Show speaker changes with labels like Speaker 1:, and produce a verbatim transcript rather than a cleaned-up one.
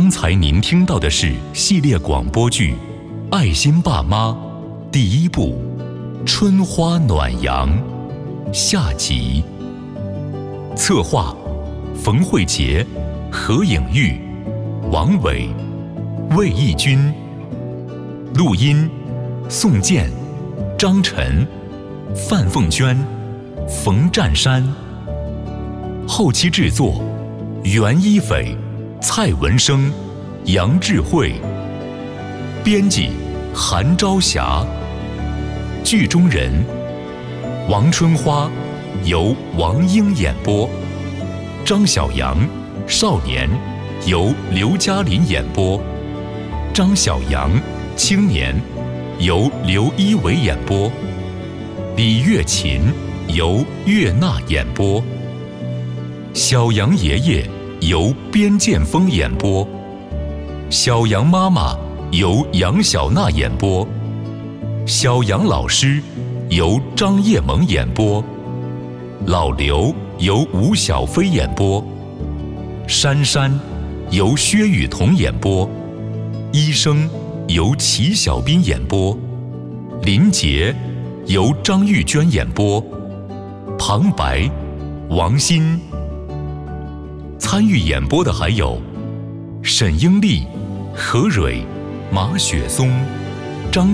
Speaker 1: 刚才您听到的是系列广播剧《爱心爸妈》第一部《春花暖阳》下集。策划：冯慧杰、何颖玉、王伟、魏义军。录音：宋健、张晨、范凤娟、冯占山。后期制作：袁一斐、蔡文生、杨智慧。编辑：韩朝霞。剧中人：王春花由王英演播，张小阳少年由刘嘉林演播，张小阳青年由刘一伟演播，李月琴由岳娜演播，小杨爷爷由边建峰演播，小杨妈妈由杨小娜演播，小杨老师由张叶萌演播，老刘由吴小飞演播，珊珊由薛雨桐演播，医生由齐小斌演播，林杰由张玉娟演播，旁白王鑫。参与演播的还有沈英丽、何蕊、马雪松。